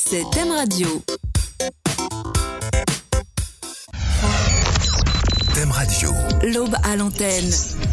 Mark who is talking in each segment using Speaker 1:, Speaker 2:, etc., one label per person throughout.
Speaker 1: C'est Thème Radio.
Speaker 2: Thème Radio.
Speaker 1: L'aube à l'antenne.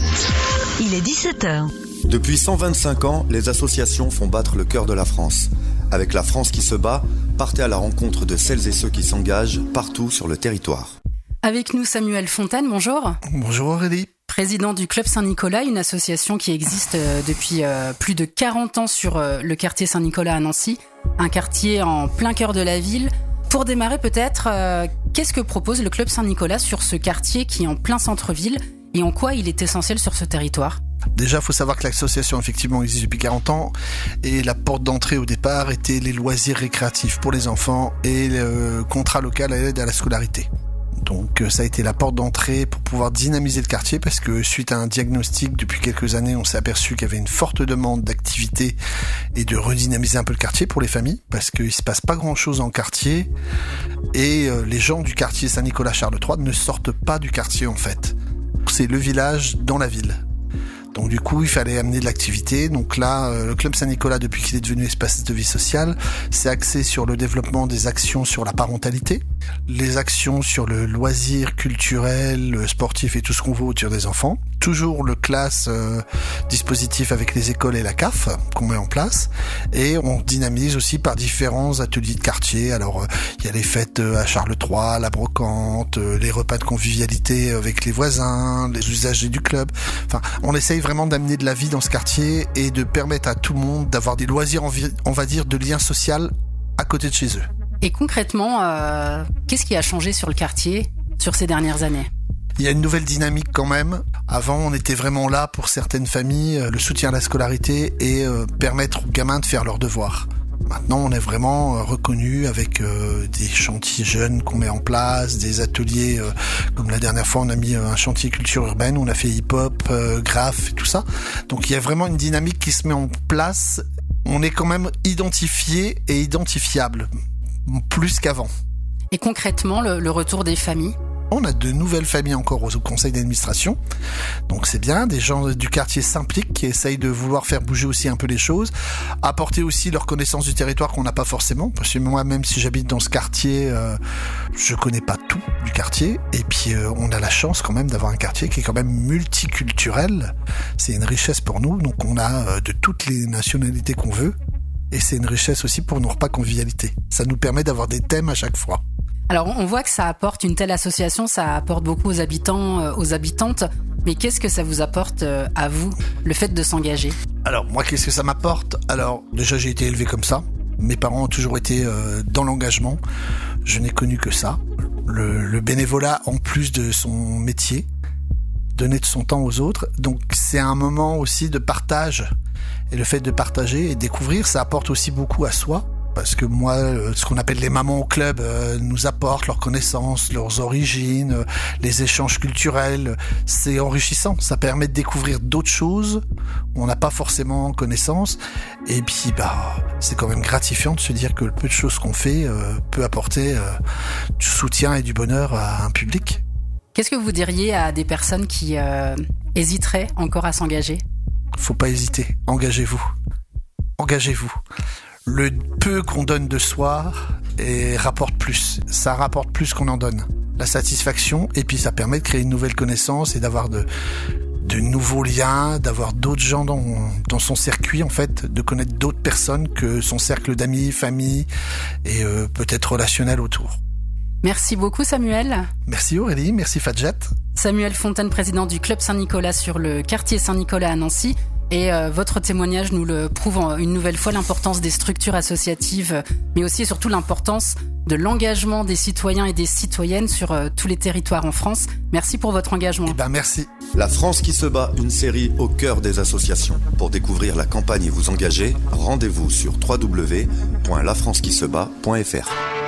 Speaker 3: Il est 17h.
Speaker 4: Depuis 125 ans, les associations font battre le cœur de la France. Avec La France qui se bat, partez à la rencontre de celles et ceux qui s'engagent partout sur le territoire.
Speaker 5: Avec nous Samuel Fontaine, bonjour.
Speaker 6: Bonjour Aurélie.
Speaker 5: Président du Club Saint-Nicolas, une association qui existe depuis plus de 40 ans sur le quartier Saint-Nicolas à Nancy, un quartier en plein cœur de la ville. Pour démarrer peut-être, qu'est-ce que propose le Club Saint-Nicolas sur ce quartier qui est en plein centre-ville et en quoi il est essentiel sur ce territoire ?
Speaker 6: Déjà, il faut savoir que l'association effectivement existe depuis 40 ans et la porte d'entrée au départ était les loisirs récréatifs pour les enfants et le contrat local à l'aide à la scolarité. Donc ça a été la porte d'entrée pour pouvoir dynamiser le quartier parce que suite à un diagnostic depuis quelques années, on s'est aperçu qu'il y avait une forte demande d'activité et de redynamiser un peu le quartier pour les familles parce qu'il se passe pas grand chose en quartier et les gens du quartier Saint-Nicolas-Charles III ne sortent pas du quartier en fait. C'est le village dans la ville. Donc du coup, il fallait amener de l'activité. Donc là, le Club Saint-Nicolas, depuis qu'il est devenu espace de vie sociale, s'est axé sur le développement des actions sur la parentalité, les actions sur le loisir culturel, le sportif et tout ce qu'on veut autour des enfants. Toujours le classe dispositif avec les écoles et la CAF qu'on met en place. Et on dynamise aussi par différents ateliers de quartier. Alors, il y a les fêtes à Charles III, la brocante, les repas de convivialité avec les voisins, les usagers du club. Enfin, on essaye vraiment d'amener de la vie dans ce quartier et de permettre à tout le monde d'avoir des loisirs, on va dire, de lien social à côté de chez eux.
Speaker 5: Et concrètement, qu'est-ce qui a changé sur le quartier sur ces dernières années ?
Speaker 6: Il y a une nouvelle dynamique quand même. Avant, on était vraiment là pour certaines familles, le soutien à la scolarité et permettre aux gamins de faire leurs devoirs. Maintenant, on est vraiment reconnu avec des chantiers jeunes qu'on met en place, des ateliers, comme la dernière fois, on a mis un chantier culture urbaine, on a fait hip-hop, graphe et tout ça. Donc, il y a vraiment une dynamique qui se met en place. On est quand même identifié et identifiable, plus qu'avant.
Speaker 5: Et concrètement, le retour des familles ?
Speaker 6: On a de nouvelles familles encore au conseil d'administration, donc c'est bien, des gens du quartier s'impliquent, qui essayent de vouloir faire bouger aussi un peu les choses, apporter aussi leur connaissance du territoire qu'on n'a pas forcément, parce que moi même si j'habite dans ce quartier, je connais pas tout du quartier, et puis on a la chance quand même d'avoir un quartier qui est quand même multiculturel, c'est une richesse pour nous, donc on a de toutes les nationalités qu'on veut, et c'est une richesse aussi pour nos repas convivialité, ça nous permet d'avoir des thèmes à chaque fois.
Speaker 5: Alors, on voit que ça apporte une telle association, ça apporte beaucoup aux habitants, aux habitantes. Mais qu'est-ce que ça vous apporte à vous, le fait de s'engager ?
Speaker 6: Alors, moi, qu'est-ce que ça m'apporte ? Alors, déjà, j'ai été élevé comme ça. Mes parents ont toujours été dans l'engagement. Je n'ai connu que ça. Le bénévolat, en plus de son métier, donner de son temps aux autres. Donc, c'est un moment aussi de partage. Et le fait de partager et découvrir, ça apporte aussi beaucoup à soi. Parce que moi, ce qu'on appelle les mamans au club nous apportent leurs connaissances, leurs origines, les échanges culturels. C'est enrichissant. Ça permet de découvrir d'autres choses où on n'a pas forcément connaissance. Et puis, c'est quand même gratifiant de se dire que le peu de choses qu'on fait peut apporter du soutien et du bonheur à un public.
Speaker 5: Qu'est-ce que vous diriez à des personnes qui hésiteraient encore à s'engager ?
Speaker 6: Faut pas hésiter. Engagez-vous. Engagez-vous. Le peu qu'on donne de soi rapporte plus. Ça rapporte plus qu'on en donne. La satisfaction, et puis ça permet de créer une nouvelle connaissance et d'avoir de nouveaux liens, d'avoir d'autres gens dans son circuit, en fait, de connaître d'autres personnes que son cercle d'amis, famille et peut-être relationnel autour.
Speaker 5: Merci beaucoup Samuel.
Speaker 6: Merci Aurélie, merci Fadjet.
Speaker 5: Samuel Fontaine, président du Club Saint-Nicolas sur le quartier Saint-Nicolas à Nancy. Et votre témoignage nous le prouve une nouvelle fois, l'importance des structures associatives, mais aussi et surtout l'importance de l'engagement des citoyens et des citoyennes sur tous les territoires en France. Merci pour votre engagement.
Speaker 6: Merci.
Speaker 4: La France qui se bat, une série au cœur des associations. Pour découvrir la campagne et vous engager, rendez-vous sur www.lafrancequisebat.fr.